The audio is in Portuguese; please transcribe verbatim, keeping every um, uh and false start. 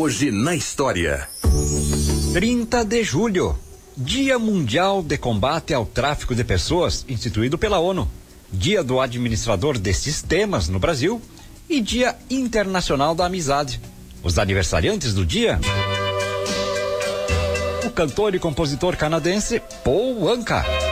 Hoje na história. trinta de julho, Dia Mundial de Combate ao Tráfico de Pessoas, instituído pela ONU. Dia do Administrador de Sistemas no Brasil e Dia Internacional da Amizade. Os aniversariantes do dia: o cantor e compositor canadense Paul Anka.